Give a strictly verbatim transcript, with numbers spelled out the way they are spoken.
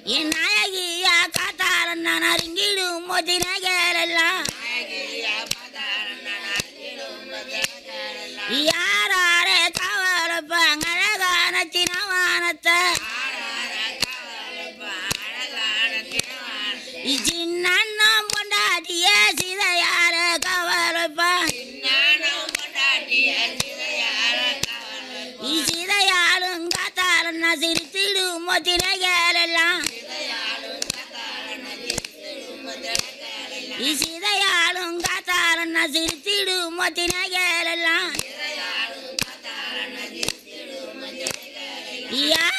என் நாயகியா காத்தால நான் அறிங்கிடும் மொத்தினகரெல்லாம் யாராரே காவலப்பாங்க அழகான சினவானத்தை சின்னம் பொண்டாட்டிய சிதையார கவலைப்பா சிதையாலும் காத்தாலும் நான் சிரித்திடும் மொத்தினகரெல்லாம் சிதையாலும் காத்தாலும் நான் சிரித்திடும் மொத்தினகரெல்லாம்